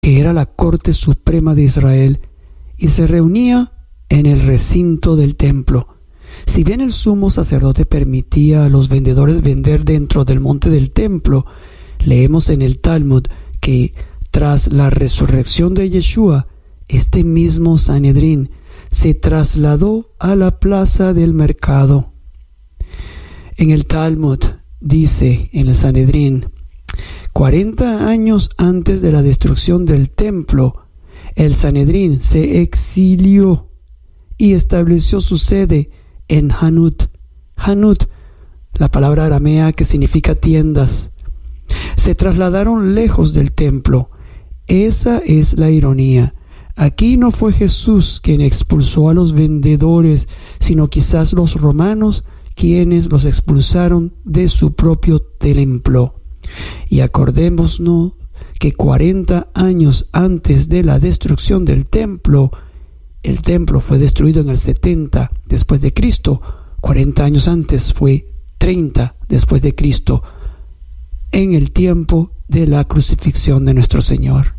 que era la Corte Suprema de Israel, y se reunía en el recinto del templo. Si bien el sumo sacerdote permitía a los vendedores vender dentro del monte del templo, leemos en el Talmud que tras la resurrección de Yeshua, este mismo Sanedrín se trasladó a la plaza del mercado. En el Talmud dice en el Sanedrín: 40 años antes de la destrucción del templo, el Sanedrín se exilió y estableció su sede en Hanut. Hanut, la palabra aramea que significa tiendas. Se trasladaron lejos del templo. Esa es la ironía. Aquí no fue Jesús quien expulsó a los vendedores, sino quizás los romanos, quienes los expulsaron de su propio templo. Y acordémonos que 40 años antes de la destrucción del templo, el templo fue destruido en el 70 después de Cristo. 40 años antes fue 30 después de Cristo, en el tiempo de la crucifixión de nuestro Señor.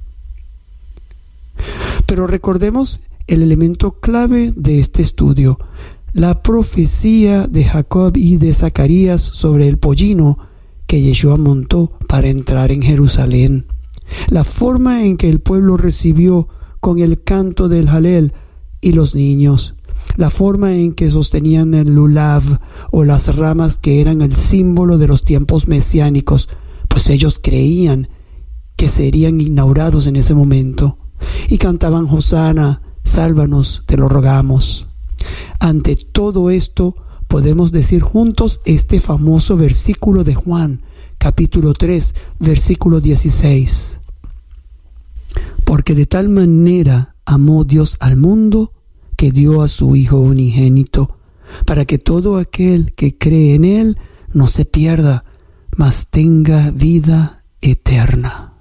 Pero recordemos el elemento clave de este estudio, la profecía de Jacob y de Zacarías sobre el pollino que Yeshua montó para entrar en Jerusalén. La forma en que el pueblo recibió con el canto del Halel y los niños, la forma en que sostenían el lulav o las ramas que eran el símbolo de los tiempos mesiánicos, pues ellos creían que serían inaugurados en ese momento, y cantaban Hosana, sálvanos, te lo rogamos. Ante todo esto podemos decir juntos este famoso versículo de Juan, capítulo 3, versículo 16. Porque de tal manera amó Dios al mundo, que dio a su Hijo unigénito, para que todo aquel que cree en Él no se pierda, mas tenga vida eterna.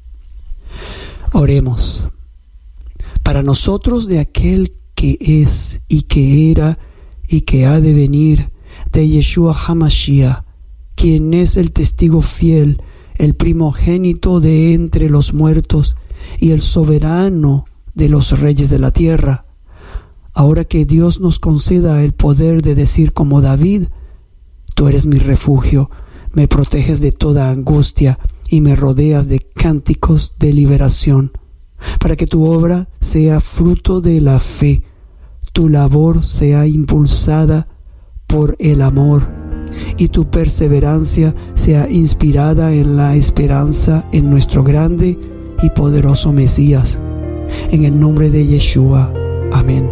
Oremos. Para nosotros, de aquel que es y que era y que ha de venir, de Yeshua HaMashiach, quien es el testigo fiel, el primogénito de entre los muertos y el soberano de los reyes de la tierra. Ahora que Dios nos conceda el poder de decir como David: tú eres mi refugio, me proteges de toda angustia y me rodeas de cánticos de liberación, para que tu obra sea fruto de la fe, tu labor sea impulsada por el amor y tu perseverancia sea inspirada en la esperanza en nuestro grande y poderoso Mesías. En el nombre de Yeshua. Amén.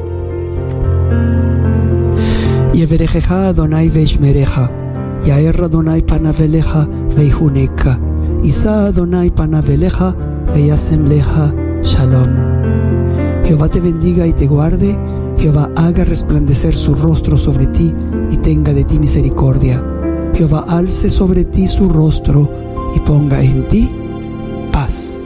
Yeverejeja Adonai veishmereja, Yaer Adonai panaveleja veihuneka, Isa Adonai panaveleja veyasemleja Shalom. Jehová te bendiga y te guarde. Jehová haga resplandecer su rostro sobre ti y tenga de ti misericordia. Jehová alce sobre ti su rostro y ponga en ti paz.